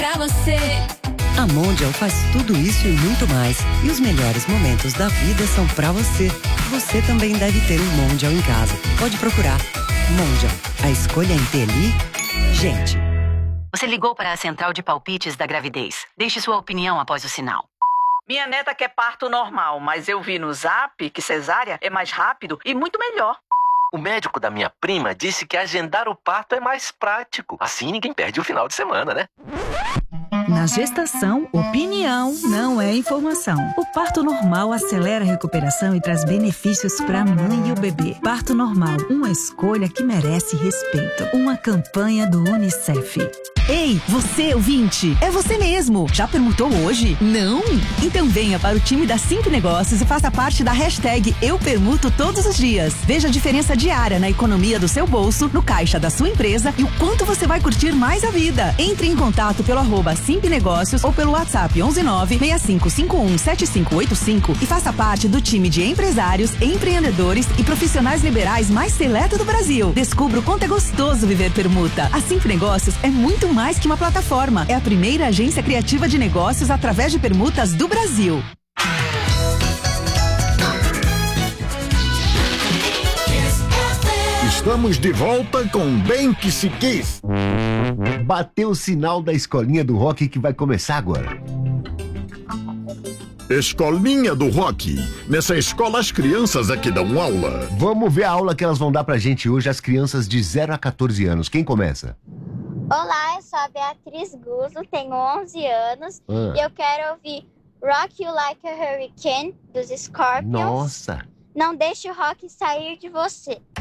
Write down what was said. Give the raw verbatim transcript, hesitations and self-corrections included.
pra você. A Mondial faz tudo isso e muito mais. E os melhores momentos da vida são pra você. Você também deve ter um Mondial em casa. Pode procurar. Mondial, a escolha inteligente. Você ligou para a central de palpites da gravidez. Deixe sua opinião após o sinal. Minha neta quer parto normal, mas eu vi no Zap que cesárea é mais rápido e muito melhor. O médico da minha prima disse que agendar o parto é mais prático. Assim ninguém perde o final de semana, né? Na gestação, opinião não é informação. O parto normal acelera a recuperação e traz benefícios para a mãe e o bebê. Parto normal, uma escolha que merece respeito. Uma campanha do Unicef. Ei, você ouvinte, é você mesmo. Já permutou hoje? Não? Então venha para o time da Simp Negócios e faça parte da hashtag Eu Permuto todos os dias. Veja a diferença diária na economia do seu bolso, no caixa da sua empresa e o quanto você vai curtir mais a vida. Entre em contato pelo arroba Simp Negócios ou pelo WhatsApp onze nove seis cinco cinco um sete cinco oito cinco e faça parte do time de empresários, empreendedores e profissionais liberais mais seleto do Brasil. Descubra o quanto é gostoso viver permuta. A Simp Negócios é muito mais que uma plataforma. É a primeira agência criativa de negócios através de permutas do Brasil. Estamos de volta com Bem Que Se Quis. Bateu o sinal da escolinha do rock que vai começar agora. Escolinha do Rock. Nessa escola as crianças aqui dão aula. Vamos ver a aula que elas vão dar pra gente hoje, as crianças de zero a quatorze anos. Quem começa? Olá, eu sou a Beatriz Guzzo, tenho onze anos ah. e eu quero ouvir Rock You Like a Hurricane, dos Scorpions. Nossa! Não deixe o rock sair de você.